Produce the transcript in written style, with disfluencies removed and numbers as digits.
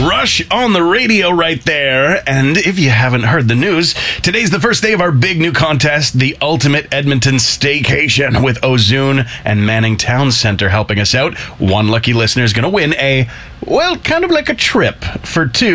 Rush on the radio right there. And if you haven't heard the news, today's the first day of our big new contest, the Ultimate Edmonton Staycation, with Ozune and Manning Town Center helping us out. One lucky listener is going to win kind of like a trip for two